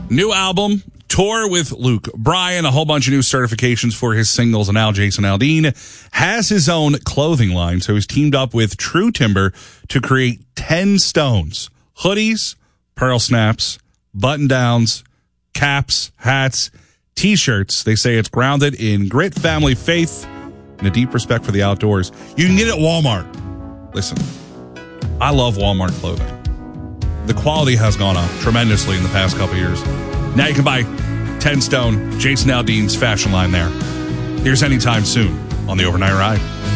New album, tour with Luke Bryan, a whole bunch of new certifications for his singles, and now Jason Aldean has his own clothing line, so he's teamed up with True Timber to create 10 stones, hoodies, pearl snaps, button-downs, caps, hats, T-shirts. They say it's grounded in grit, family, faith, and a deep respect for the outdoors. You can get it at Walmart. Listen, I love Walmart clothing. The quality has gone up tremendously in the past couple years. Now you can buy 10 Stone, Jason Aldean's fashion line there. Here's Anytime Soon on the Overnight Ride.